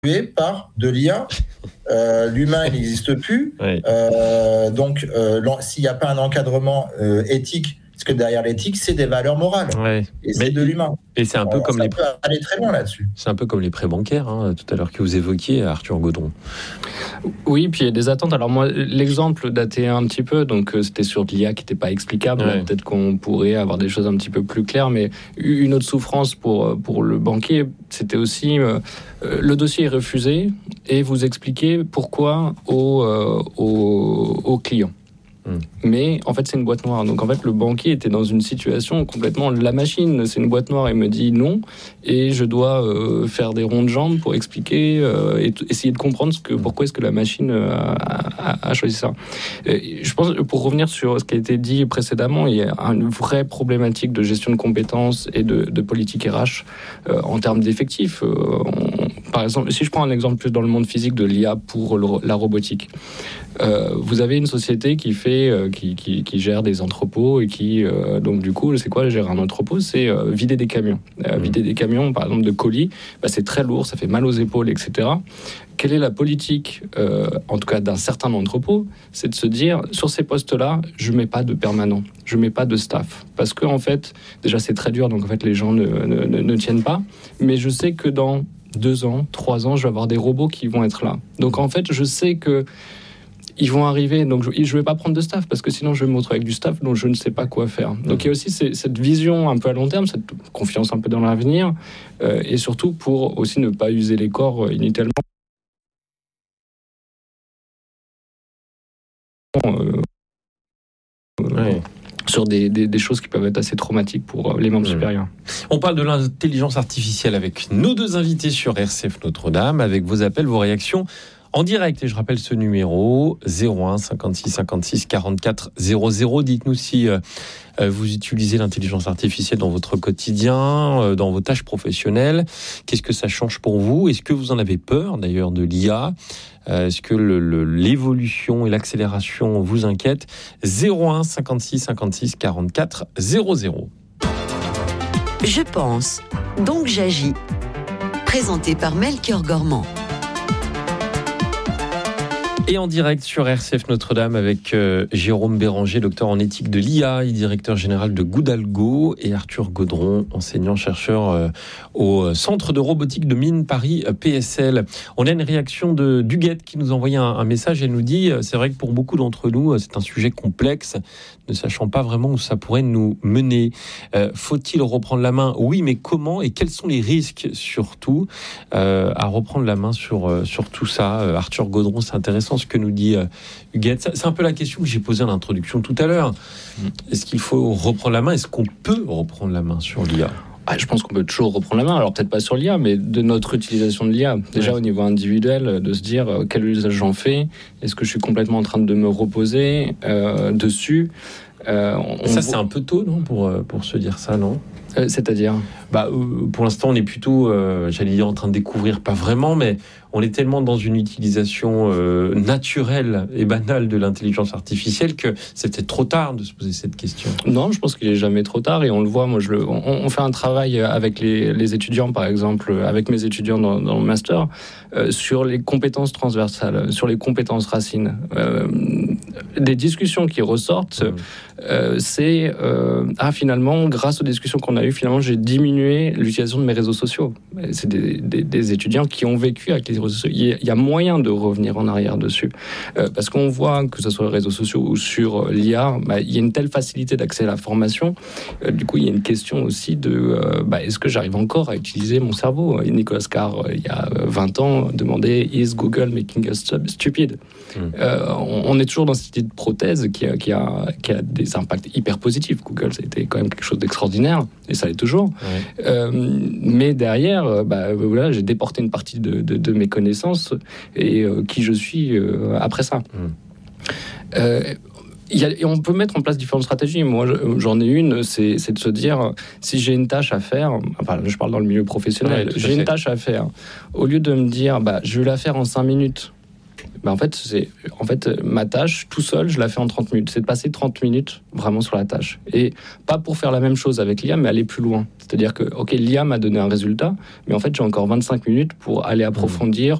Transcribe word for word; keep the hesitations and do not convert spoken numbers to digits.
par de l'I A. Euh, l'humain, il n'existe plus. Oui. Euh, donc, euh, s'il n'y a pas un encadrement euh, éthique, parce que derrière l'éthique, c'est des valeurs morales. Oui. Et c'est Mais, de l'humain. Et c'est un peu On, comme ça les peut aller très loin là-dessus. C'est un peu comme les prêts bancaires, hein, tout à l'heure que vous évoquiez, Arthur Gaudron. Oui, puis il y a des attentes. Alors moi, l'exemple datait un petit peu, donc euh, c'était sur de l'I A qui n'était pas explicable. Ouais. Peut-être qu'on pourrait avoir des choses un petit peu plus claires, mais une autre souffrance pour pour le banquier, c'était aussi euh, le dossier est refusé et vous expliquez pourquoi au euh, au, au client. Mmh. Mais en fait c'est une boîte noire, donc en fait le banquier était dans une situation complètement la machine, c'est une boîte noire, il me dit non et je dois euh, faire des ronds de jambes pour expliquer euh, et t- essayer de comprendre ce que, pourquoi est-ce que la machine a, a, a choisi ça. Et je pense, pour revenir sur ce qui a été dit précédemment, il y a une vraie problématique de gestion de compétences et de, de politique R H euh, en termes d'effectifs. Euh, on, par exemple, si je prends un exemple plus dans le monde physique de l'I A pour le, la robotique, euh, vous avez une société qui fait, euh, qui, qui, qui gère des entrepôts et qui, euh, donc du coup, c'est quoi gérer un entrepôt ? C'est euh, vider des camions. Euh, vider des camions, par exemple, de colis, bah, c'est très lourd, ça fait mal aux épaules, et cetera. Quelle est la politique, euh, en tout cas d'un certain entrepôt ? C'est de se dire, sur ces postes-là, je ne mets pas de permanent, je ne mets pas de staff. Parce que, en fait, déjà, c'est très dur, donc en fait, les gens ne, ne, ne, ne tiennent pas. Mais je sais que dans deux ans, trois ans, je vais avoir des robots qui vont être là. Donc, en fait, je sais que ils vont arriver, donc je ne vais pas prendre de staff, parce que sinon je vais me retrouver avec du staff dont je ne sais pas quoi faire. Donc il y a aussi ces, cette vision un peu à long terme, cette confiance un peu dans l'avenir, euh, et surtout pour aussi ne pas user les corps euh, inutilement. Euh, oui. Sur des, des, des choses qui peuvent être assez traumatiques pour les membres mmh. supérieurs. On parle de l'intelligence artificielle avec nos deux invités sur R C F Notre-Dame, avec vos appels, vos réactions en direct. Et je rappelle ce numéro zéro un cinquante-six cinquante-six quarante-quatre zéro zéro. Dites-nous si euh, vous utilisez l'intelligence artificielle dans votre quotidien, euh, dans vos tâches professionnelles. Qu'est-ce que ça change pour vous ? Est-ce que vous en avez peur d'ailleurs de l'I A ? euh, Est-ce que le, le, l'évolution et l'accélération vous inquiètent ? zéro un cinquante-six cinquante-six quarante-quatre zéro zéro. Je pense, donc j'agis. Présenté par Melchior Gormand. Et en direct sur R C F Notre-Dame avec euh, Jérôme Béranger, docteur en éthique de l'I A et directeur général de Goudalgo, et Arthur Gaudron, enseignant-chercheur euh, au Centre de robotique de Mines Paris P S L. On a une réaction de d'Huguette qui nous a envoyé un, un message. Elle nous dit, c'est vrai que pour beaucoup d'entre nous, c'est un sujet complexe, ne sachant pas vraiment où ça pourrait nous mener. Euh, faut-il reprendre la main ? Oui, mais comment et quels sont les risques surtout euh, à reprendre la main sur, euh, sur tout ça ? euh, Arthur Gaudron, c'est intéressant ce que nous dit euh, Huguette. C'est un peu la question que j'ai posée à l'introduction tout à l'heure. Est-ce qu'il faut reprendre la main ? Est-ce qu'on peut reprendre la main sur l'I A ? Ah, je pense qu'on peut toujours reprendre la main, alors peut-être pas sur l'I A, mais de notre utilisation de l'I A. Déjà ouais. Au niveau individuel, de se dire euh, quel usage j'en fais, est-ce que je suis complètement en train de me reposer euh, dessus euh, on, Ça, on... c'est un peu tôt, non, pour, pour se dire ça, non ? euh, C'est-à-dire bah, euh, pour l'instant, on est plutôt, euh, j'allais dire, en train de découvrir, pas vraiment, mais on est tellement dans une utilisation euh, naturelle et banale de l'intelligence artificielle que c'est peut-être trop tard de se poser cette question. Non, je pense qu'il est jamais trop tard, et on le voit. Moi, je le, on, on fait un travail avec les, les étudiants, par exemple, avec mes étudiants dans, dans le master, euh, sur les compétences transversales, sur les compétences racines. Euh, des discussions qui ressortent, mmh. euh, c'est euh, ah finalement, grâce aux discussions qu'on a eues, finalement, j'ai diminué l'utilisation de mes réseaux sociaux. C'est des, des, des étudiants qui ont vécu avec les réseaux sociaux. Il y a moyen de revenir en arrière dessus. Euh, parce qu'on voit, que ce soit les réseaux sociaux ou sur l'I A, bah, il y a une telle facilité d'accès à la formation. Euh, du coup, il y a une question aussi de euh, bah, est-ce que j'arrive encore à utiliser mon cerveau ? Nicolas Carr, euh, il y a vingt ans, demandait « Is Google making us stupid ?» mmh. euh, on, on est toujours dans cette idée de prothèse qui a, qui, a, qui a des impacts hyper positifs. Google, ça a été quand même quelque chose d'extraordinaire, et ça l'est toujours. Ouais. Euh, mais derrière, bah, voilà, j'ai déporté une partie de, de, de mes connaissances et euh, qui je suis euh, après ça. Mmh. Euh, y a, et on peut mettre en place différentes stratégies. Moi, j'en ai une, c'est, c'est de se dire, si j'ai une tâche à faire, enfin, je parle dans le milieu professionnel, ouais, j'ai une tâche à faire, au lieu de me dire, bah, je vais la faire en cinq minutes, Ben en fait, c'est, en fait, ma tâche, tout seul, je la fais en trente minutes. C'est de passer trente minutes vraiment sur la tâche. Et pas pour faire la même chose avec l'I A, mais aller plus loin. C'est-à-dire que, ok, l'I A m'a donné un résultat, mais en fait, j'ai encore vingt-cinq minutes pour aller approfondir,